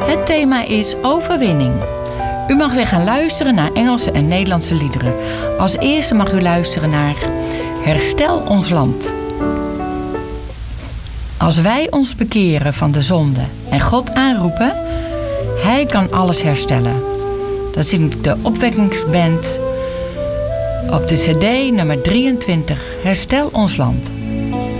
Het thema is overwinning. U mag weer gaan luisteren naar Engelse en Nederlandse liederen. Als eerste mag u luisteren naar Herstel ons land. Als wij ons bekeren van de zonde en God aanroepen, Hij kan alles herstellen. Dat zingt de opwekkingsband op de cd nummer 23, Herstel ons land.